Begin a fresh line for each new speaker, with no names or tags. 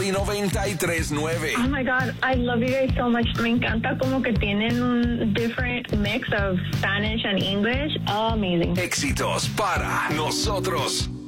y 93.9.
Oh my God, I love you guys so much. Me encanta como que tienen un different mix of Spanish and English. Oh, amazing.
Éxitos para nosotros.